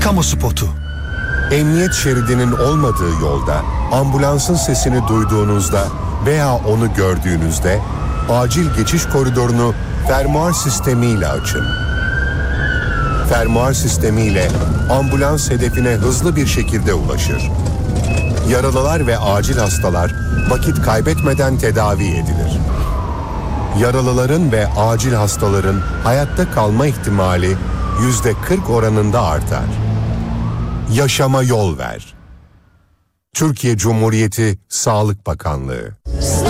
Kamu spotu. Emniyet şeridinin olmadığı yolda ambulansın sesini duyduğunuzda veya onu gördüğünüzde acil geçiş koridorunu fermuar sistemiyle açın. Fermuar sistemiyle ambulans hedefine hızlı bir şekilde ulaşır. Yaralılar ve acil hastalar vakit kaybetmeden tedavi edilir. Yaralıların ve acil hastaların hayatta kalma ihtimali %40 oranında artar. Yaşama yol ver. Türkiye Cumhuriyeti Sağlık Bakanlığı.